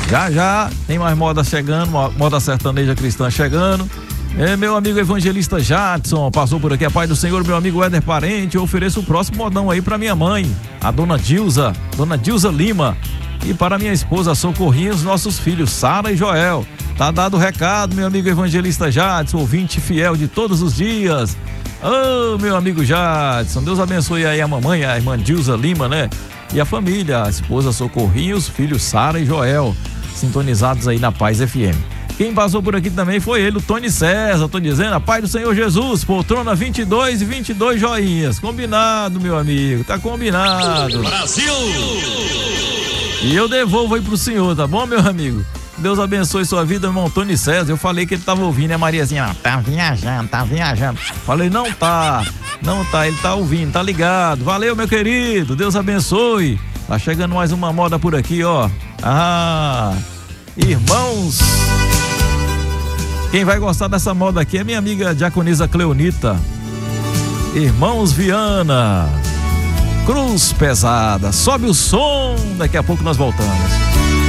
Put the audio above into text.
Já já tem mais moda chegando, moda sertaneja cristã chegando. Meu amigo evangelista Jadson passou por aqui. A paz do Senhor, meu amigo Éder Parente. Eu ofereço o próximo modão aí pra minha mãe, a dona Dilza Lima. E para minha esposa Socorrinha, os nossos filhos Sara e Joel. Tá dado o recado, meu amigo evangelista Jadson, ouvinte fiel de todos os dias. Meu amigo Jadson, Deus abençoe aí a mamãe, a irmã Dilza Lima, né? E a família, a esposa Socorrinha, os filhos Sara e Joel, sintonizados aí na Paz FM. Quem passou por aqui também foi ele, o Tony César, tô dizendo, a paz do Senhor Jesus, poltrona 22 e 22 joinhas. Combinado, meu amigo, tá combinado. Brasil! E eu devolvo aí pro senhor, tá bom, meu amigo? Deus abençoe sua vida, irmão Tony César. Eu falei que ele tava ouvindo, né, Mariazinha? Tá viajando. Falei, não tá, ele tá ouvindo, tá ligado. Valeu, meu querido, Deus abençoe. Tá chegando mais uma moda por aqui, ó. Irmãos, quem vai gostar dessa moda aqui é minha amiga diaconisa Cleonita. Irmãos Viana, Cruz Pesada. Sobe o som, daqui a pouco nós voltamos.